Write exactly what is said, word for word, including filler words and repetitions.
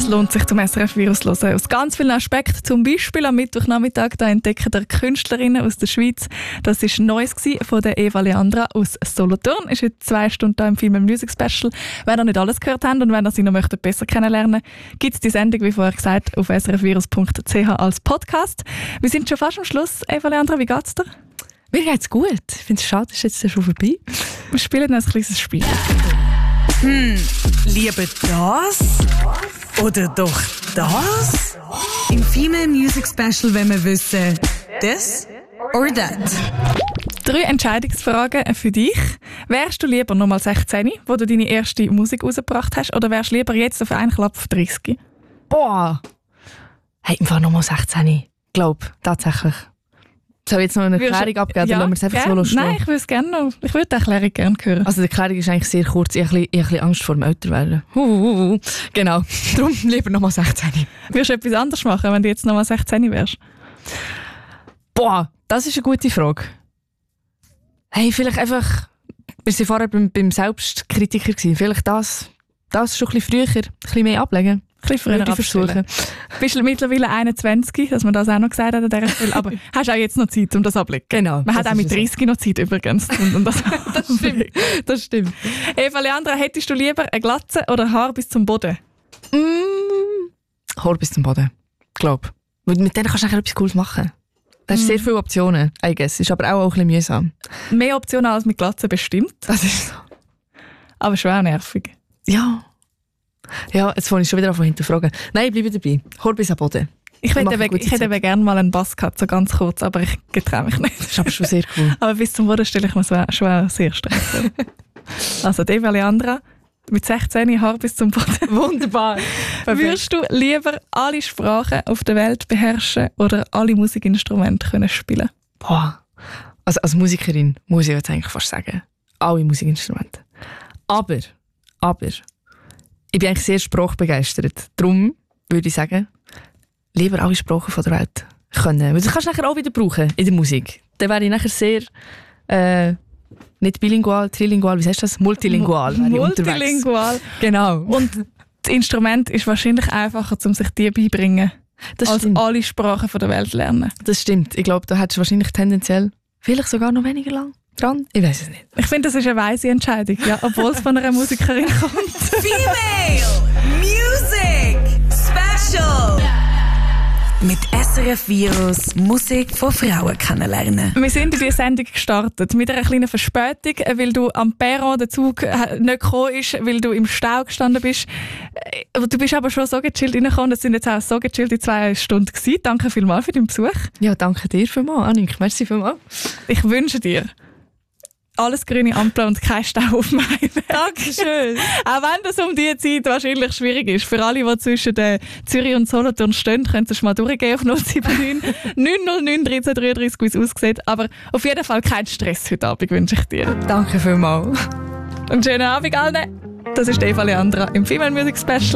Es lohnt sich, zum S R F-Virus zu hören. Aus ganz vielen Aspekten. Zum Beispiel am Mittwochnachmittag da entdecken der Künstlerinnen aus der Schweiz. Das war Neues von der Eva Leandra aus Solothurn. Ist jetzt zwei Stunden da im Film im Music Special. Wenn ihr nicht alles gehört habt und wenn ihr sie noch möchtet, besser kennenlernen, gibt es die Sendung, wie vorher gesagt, auf s r f virus punkt c h als Podcast. Wir sind schon fast am Schluss. Eva Leandra, wie geht's dir? Mir geht's gut. Ich finde es schade, ist jetzt schon vorbei. Wir spielen noch ein kleines Spiel. Hm, lieber das oder doch das? Im Female Music Special wollen wir wissen, das oder das? Drei Entscheidungsfragen für dich. Wärst du lieber nochmal sechzehn, wo du deine erste Musik rausgebracht hast, oder wärst du lieber jetzt auf einen Klapp auf dreißig? Boah! Hey, im Fall nochmal sechzehn. Ich glaube, tatsächlich. Soll ich jetzt noch eine Erklärung abgeben, ja, oder lassen wir es einfach gern. so stehen? Nein, ich würde es gerne noch. Ich würde die Erklärung gerne hören. Also die Erklärung ist eigentlich sehr kurz. Ich habe ein bisschen, ich habe ein bisschen Angst vor dem Älterwerden. Uh, uh, uh. Genau. Darum lieber nochmal sechzehn. Würdest du etwas anderes machen, wenn du jetzt nochmal sechzehn wärst? Boah, das ist eine gute Frage. Hey, vielleicht einfach... Wir waren vorher beim, beim Selbstkritiker gewesen. Vielleicht das, das schon ein bisschen früher, ein bisschen mehr ablegen. Ein bisschen früher versuchen. Bist du mittlerweile einundzwanzig, dass man das auch noch gesagt hat an dieser Stelle. Aber hast auch jetzt noch Zeit, um das abzulegen? Genau. Man hat auch mit dreißig so. noch Zeit übrigens. Um, um das das stimmt. Das stimmt. Eva Leandra, hättest du lieber eine Glatze oder Haar bis zum Boden? Mm, Haar bis zum Boden. Ich glaube. Mit denen kannst du eigentlich etwas Cooles machen. Da hast mm. sehr viele Optionen, I guess. Ist aber auch, auch ein bisschen mühsam. Mehr Optionen als mit Glatze bestimmt. Das ist so. Aber schon auch nervig. Ja. Ja, jetzt fange ich schon wieder an zu hinterfragen. Nein, ich bleibe dabei. Haar bis am Boden. Ich hätte, eben, ich hätte eben gerne mal einen Bass gehabt, so ganz kurz, aber ich getraue mich nicht. Das ist aber schon sehr cool. Aber bis zum Boden stelle ich mir so schon auch sehr streng vor. Also, Eva Leandra, mit sechzehn Haar bis zum Boden. Wunderbar. Würdest du lieber alle Sprachen auf der Welt beherrschen oder alle Musikinstrumente können spielen? Boah. Also als Musikerin muss ich jetzt eigentlich fast sagen, alle Musikinstrumente. Aber, aber, ich bin eigentlich sehr sprachbegeistert. Darum würde ich sagen, lieber alle Sprachen von der Welt können. Weil das kannst du nachher auch wieder brauchen in der Musik. Dann wäre ich nachher sehr, äh, nicht bilingual, trilingual, wie heißt das? Multilingual. Multilingual. Genau. Und das Instrument ist wahrscheinlich einfacher, um sich die beibringen, das als stimmt. alle Sprachen von der Welt zu lernen. Das stimmt. Ich glaube, da hättest du wahrscheinlich tendenziell vielleicht sogar noch weniger lang dran. Ich weiß es nicht. Ich finde, das ist eine weise Entscheidung, ja, obwohl es von einer Musikerin kommt. Female Music Special. Mit S R F Virus Musik von Frauen kennenlernen. Wir sind in diese Sendung gestartet mit einer kleinen Verspätung, weil du am Perron der Zug nicht gekommen ist, weil du im Stau gestanden bist. Du bist aber schon so gechillt reingekommen. Das sind jetzt auch so gechillte zwei Stunden gewesen. Danke vielmals für deinen Besuch. Ja, danke dir vielmals, Annik. Merci vielmals. Ich wünsche dir alles grüne Ampel und kein Stau auf dem Highway. Dankeschön. Auch wenn das um diese Zeit wahrscheinlich schwierig ist. Für alle, die zwischen der Zürich und Solothurn stehen, können Sie mal durchgehen auf null sieben neun neun null neun dreizehn dreiunddreißig, wie es aussieht. Aber auf jeden Fall keinen Stress heute Abend, wünsche ich dir. Danke vielmals. Und schönen Abend allen. Das ist Eva Leandra im Female Music Special.